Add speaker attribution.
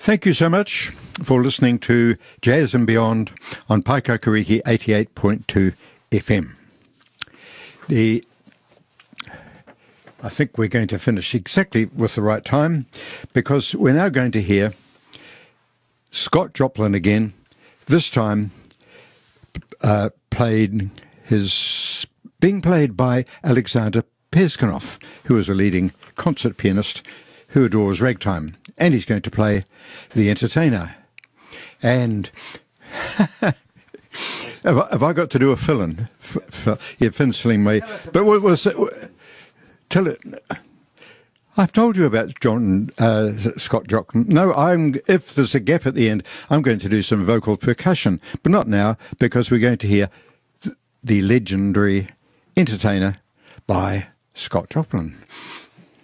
Speaker 1: Thank you so much for listening to Jazz and Beyond on Paikakariki 88.2 FM. I think we're going to finish exactly with the right time, because we're now going to hear Scott Joplin again, this time being played by Alexander Peskanoff, who is a leading concert pianist who adores ragtime, and he's going to play The Entertainer. And have I got to do a fill-in? Yeah, Finn's filling me. But tell it. I've told you about Scott Joplin. No, if there's a gap at the end, I'm going to do some vocal percussion, but not now, because we're going to hear the legendary Entertainer by Scott Joplin.